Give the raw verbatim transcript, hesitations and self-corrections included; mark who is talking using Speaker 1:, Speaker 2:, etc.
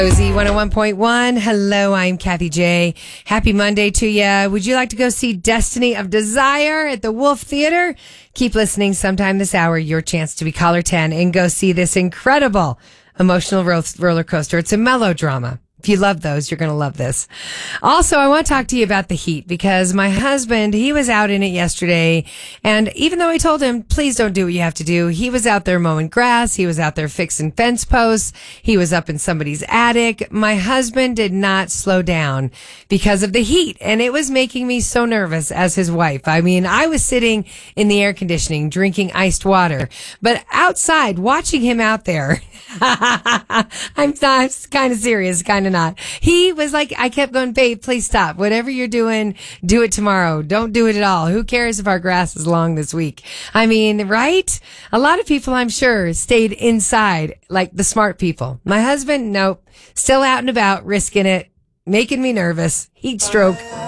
Speaker 1: Z one oh one point one. Hello, I'm Kathy J. Happy Monday to you. Would you like to go see Destiny of Desire at the Wolf Theater? Keep listening. Sometime this hour, your chance to be caller ten and go see this incredible emotional ro- roller coaster. It's a melodrama. If you love those, you're going to love this. Also, I want to talk to you about the heat because my husband, he was out in it yesterday. And even though I told him, please don't do what you have to do, he was out there mowing grass. He was out there fixing fence posts. He was up in somebody's attic. My husband did not slow down because of the heat. And it was making me so nervous as his wife. I mean, I was sitting in the air conditioning, drinking iced water, but outside watching him out there, I'm, I'm kind of serious, kind of not. He was like, I kept going, babe, please stop. Whatever you're doing, do it tomorrow. Don't do it at all. Who cares if our grass is long this week? I mean, right? A lot of people, I'm sure, stayed inside, like the smart people. My husband, nope. Still out and about, risking it, making me nervous. Heat stroke.